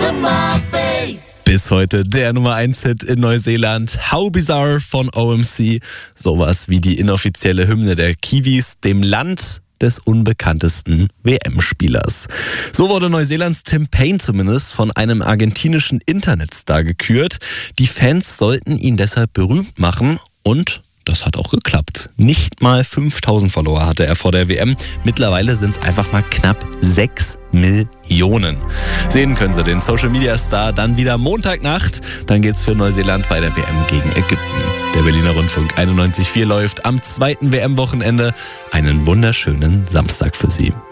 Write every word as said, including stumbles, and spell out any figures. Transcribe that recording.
Bis heute der Nummer eins Hit in Neuseeland, How Bizarre von O M C. Sowas wie die inoffizielle Hymne der Kiwis, dem Land des unbekanntesten W M-Spielers. So wurde Neuseelands Tim Payne zumindest von einem argentinischen Internetstar gekürt. Die Fans sollten ihn deshalb berühmt machen und das hat auch geklappt. Nicht mal fünftausend Follower hatte er vor der W M. Mittlerweile sind es einfach mal knapp sechs Millionen. Sehen können Sie den Social-Media-Star dann wieder Montagnacht. Dann geht's für Neuseeland bei der W M gegen Ägypten. Der Berliner Rundfunk einundneunzig Komma vier läuft am zweiten W M-Wochenende. Einen wunderschönen Samstag für Sie.